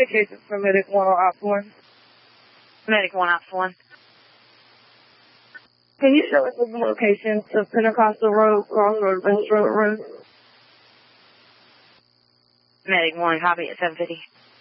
communications for Medic 1 on Ops 1. Medic 1, Ops 1. Can you show us the locations of Pentecostal Road, Crossroad, West Road Road? Medic 1, copy at 750.